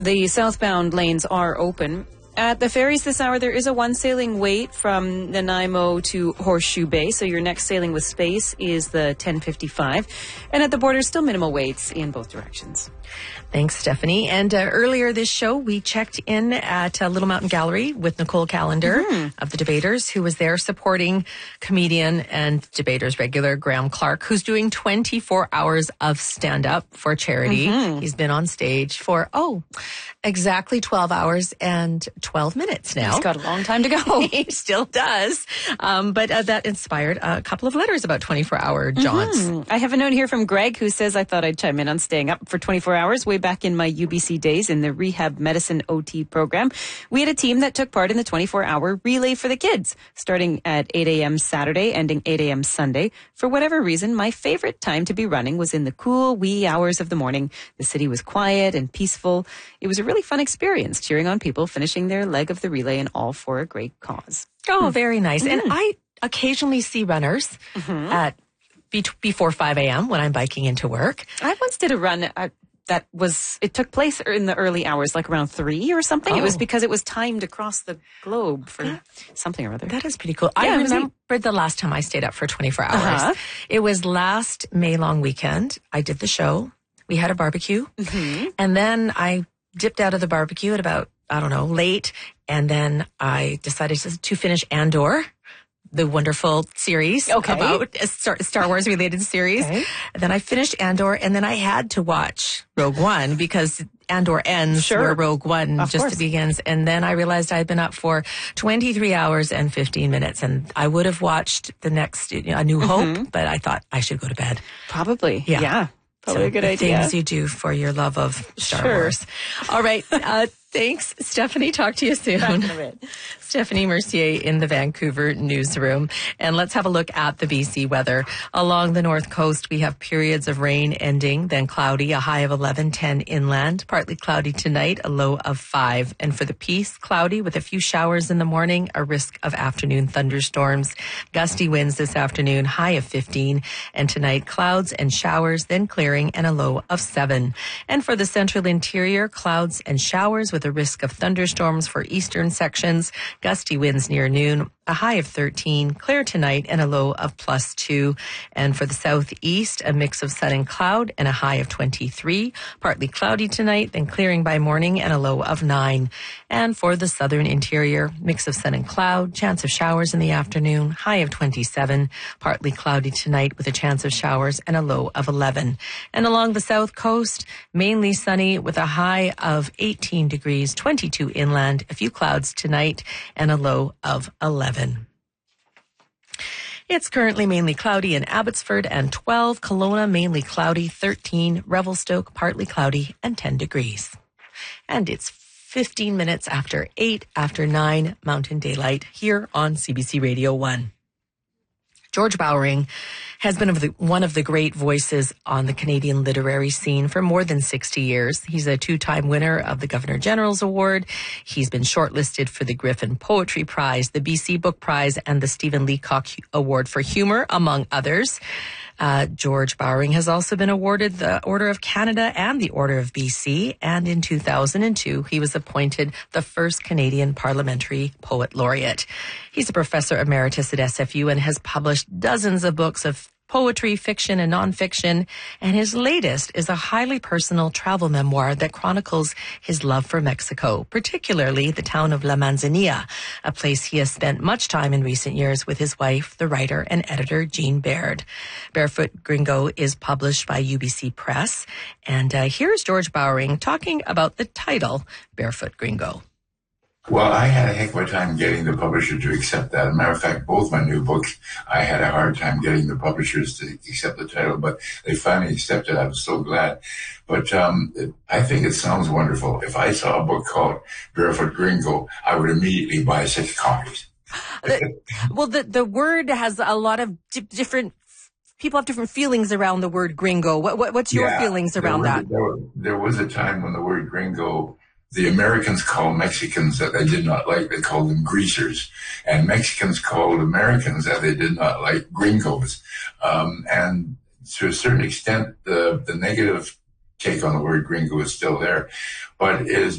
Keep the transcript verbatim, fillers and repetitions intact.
The southbound lanes are open. At the ferries this hour, there is a one sailing wait from Nanaimo to Horseshoe Bay, so your next sailing with space is the ten fifty-five. And at the border, still minimal waits in both directions. Thanks, Stephanie. And uh, earlier this show, we checked in at uh, Little Mountain Gallery with Nicole Callender mm-hmm. of The Debaters, who was there supporting comedian and Debaters regular Graham Clark, who's doing twenty-four hours of stand-up for charity. Mm-hmm. He's been on stage for, oh, exactly twelve hours and twelve minutes now. He's got a long time to go. He still does. Um, but uh, that inspired a couple of letters about twenty-four hour jaunts. Mm-hmm. I have a note here from Greg who says, I thought I'd chime in on staying up for twenty-four hours way back in my U B C days in the rehab medicine O T program. We had a team that took part in the twenty-four hour relay for the kids, starting at eight a.m. Saturday, ending eight a.m. Sunday. For whatever reason, my favorite time to be running was in the cool wee hours of the morning. The city was quiet and peaceful. It was a really fun experience, cheering on people finishing their leg of the relay, and all for a great cause. Oh, mm. very nice. Mm. And I occasionally see runners mm-hmm. at be- before five a.m. when I'm biking into work. I once did a run at That was, it took place in the early hours, like around three or something. Oh. It was because it was timed across the globe for yeah. something or other. That is pretty cool. Yeah, I remember the last time I stayed up for twenty-four hours. Uh-huh. It was last May long weekend. I did the show. We had a barbecue. Mm-hmm. And then I dipped out of the barbecue at about, I don't know, late. And then I decided to, to finish Andor, the wonderful series okay. about a Star Wars related series. Okay. And then I finished Andor, and then I had to watch Rogue One because Andor ends sure. where Rogue One of just course. begins. And then I realized I had been up for twenty-three hours and fifteen minutes, and I would have watched the next you know, A New Hope, mm-hmm. but I thought I should go to bed. Probably. Yeah. yeah. Probably so a good the idea. Things you do for your love of Star sure. Wars. All right. Uh, thanks, Stephanie. Talk to you soon. Stephanie Mercier in the Vancouver newsroom. And let's have a look at the B C weather. Along the north coast, we have periods of rain ending, then cloudy, a high of eleven, ten inland. Partly cloudy tonight, a low of five. And for the Peace, cloudy with a few showers in the morning, a risk of afternoon thunderstorms. Gusty winds this afternoon, high of fifteen. And tonight, clouds and showers, then clearing, and a low of seven. And for the central interior, clouds and showers with a risk of thunderstorms for eastern sections. Gusty winds near noon, a high of thirteen, clear tonight, and a low of plus two. And for the southeast, a mix of sun and cloud and a high of twenty-three. Partly cloudy tonight, then clearing by morning and a low of nine. And for the southern interior, mix of sun and cloud, chance of showers in the afternoon, high of twenty-seven. Partly cloudy tonight with a chance of showers and a low of eleven. And along the south coast, mainly sunny with a high of eighteen degrees, twenty-two inland, a few clouds tonight, and a low of eleven. It's currently mainly cloudy in Abbotsford and twelve. Kelowna, mainly cloudy, thirteen. Revelstoke, partly cloudy and ten degrees. And it's fifteen minutes after eight, after nine, Mountain Daylight here on C B C Radio one. George Bowering has been of the, one of the great voices on the Canadian literary scene for more than sixty years. He's a two-time winner of the Governor-General's Award. He's been shortlisted for the Griffin Poetry Prize, the B C Book Prize, and the Stephen Leacock Award for Humor, among others. Uh, George Bowering has also been awarded the Order of Canada and the Order of B C. And in two thousand two, he was appointed the first Canadian Parliamentary Poet Laureate. He's a professor emeritus at S F U and has published dozens of books of poetry, fiction, and nonfiction, and his latest is a highly personal travel memoir that chronicles his love for Mexico, particularly the town of La Manzanilla, a place he has spent much time in recent years with his wife, the writer and editor Jean Baird. Barefoot Gringo is published by U B C Press, and uh, here's George Bowering talking about the title, Barefoot Gringo. Well, I had a heck of a time getting the publisher to accept that. As a matter of fact, both my new books, I had a hard time getting the publishers to accept the title, but they finally accepted. I was so glad. But um, it, I think it sounds wonderful. If I saw a book called Barefoot Gringo, I would immediately buy six copies. Well, the, the word has a lot of di- different... People have different feelings around the word gringo. What, what, what's your yeah, feelings around there that? Were, there, there was a time when the word gringo... The Americans called Mexicans that they did not like, they called them greasers. And Mexicans called Americans that they did not like gringos. Um, and to a certain extent, the, the negative take on the word gringo is still there. But it is